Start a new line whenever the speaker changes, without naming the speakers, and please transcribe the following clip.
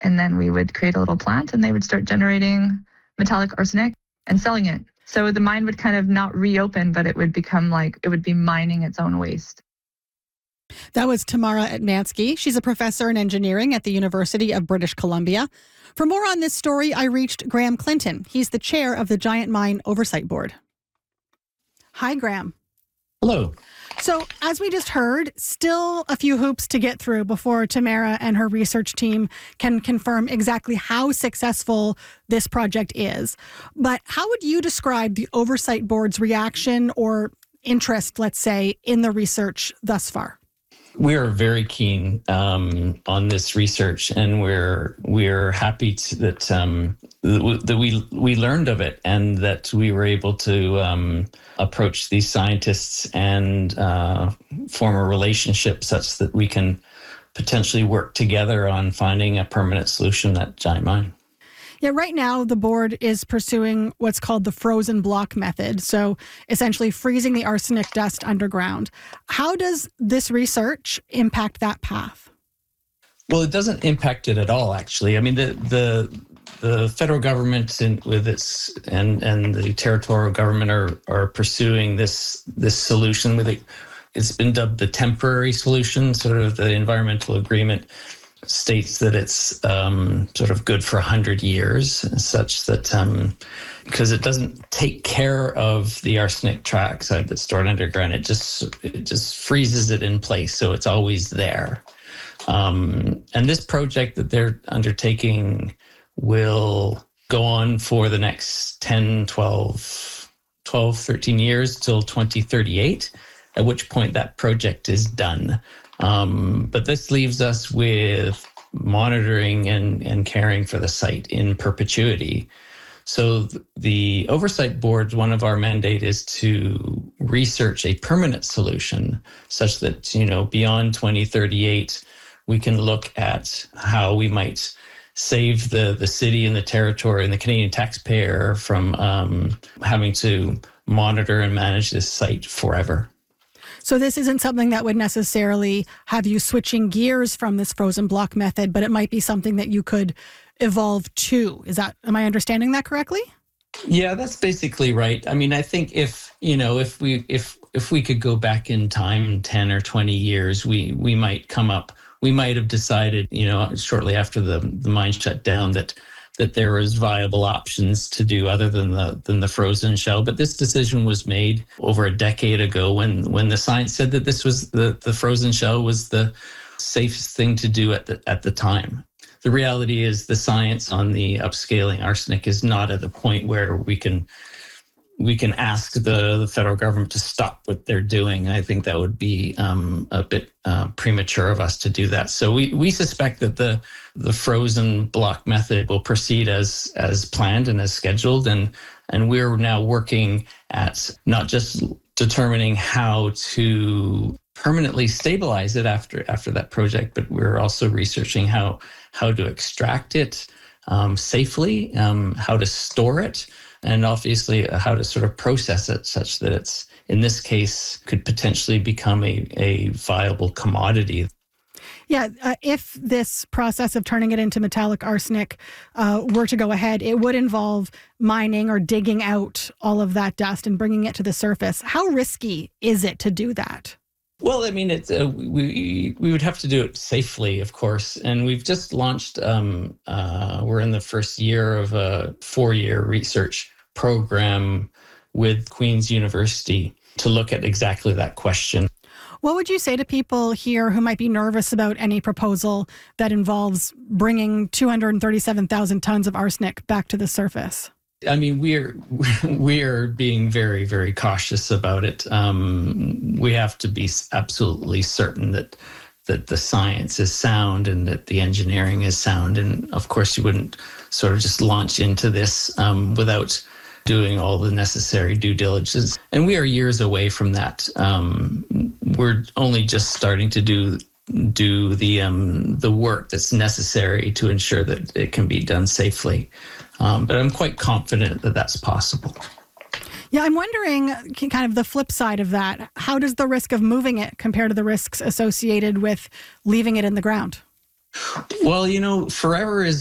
And then we would create a little plant and they would start generating metallic arsenic and selling it. So the mine would kind of not reopen, but it would become like it would be mining its own waste.
That was Tamara Etmansky. She's a professor in engineering at the University of British Columbia. For more on this story, I reached Graham Clinton. He's the chair of the Giant Mine Oversight Board. Hi, Graham.
Hello.
So, as we just heard, still a few hoops to get through before Tamara and her research team can confirm exactly how successful this project is. But how would you describe the Oversight Board's reaction or interest, let's say, in the research thus far?
We are very keen on this research, and we're happy that we learned of it, and that we were able to approach these scientists and form a relationship such that we can potentially work together on finding a permanent solution at Giant Mine.
Yeah, right now the board is pursuing what's called the frozen block method. So essentially freezing the arsenic dust underground. How does this research impact that path?
Well, it doesn't impact it at all, actually. I mean, the federal government with its and the territorial government are pursuing this solution with it. It's been dubbed the temporary solution. Sort of the environmental agreement states that it's sort of good for 100 years, such that because it doesn't take care of the arsenic trioxide that's stored underground, it just freezes it in place, so it's always there. And this project that they're undertaking will go on for the next 10, 12, 13 years till 2038, at which point that project is done. But this leaves us with monitoring and caring for the site in perpetuity. So the Oversight Board, one of our mandate is to research a permanent solution such that, beyond 2038, we can look at how we might save the city and the territory and the Canadian taxpayer from having to monitor and manage this site forever.
So this isn't something that would necessarily have you switching gears from this frozen block method, but it might be something that you could evolve to. Am I understanding that correctly?
Yeah, that's basically right. I mean, I think if we could go back in time 10 or 20 years, we might have decided, shortly after the mine shut down that there was viable options to do other than the frozen shell. But this decision was made over a decade ago when the science said that this was the frozen shell was the safest thing to do at the time. The reality is the science on the upscaling arsenic is not at the point where we can ask the federal government to stop what they're doing. I think that would be a bit premature of us to do that. So we suspect that the frozen block method will proceed as planned and as scheduled. And we're now working at not just determining how to permanently stabilize it after that project, but we're also researching how to extract it safely, how to store it, and obviously how to sort of process it such that it's, in this case, could potentially become a viable commodity.
Yeah, if this process of turning it into metallic arsenic were to go ahead, it would involve mining or digging out all of that dust and bringing it to the surface. How risky is it to do that?
Well, I mean, it's we would have to do it safely, of course. And we've just launched, we're in the first year of a 4-year research program with Queen's University to look at exactly that question.
What would you say to people here who might be nervous about any proposal that involves bringing 237,000 tons of arsenic back to the surface?
I mean, we're being very, very cautious about it. We have to be absolutely certain that the science is sound and that the engineering is sound. And of course, you wouldn't sort of just launch into this without doing all the necessary due diligence. And we are years away from that. We're only just starting to do the work that's necessary to ensure that it can be done safely. But I'm quite confident that that's possible.
Yeah, I'm wondering kind of the flip side of that. How does the risk of moving it compare to the risks associated with leaving it in the ground?
Well, forever is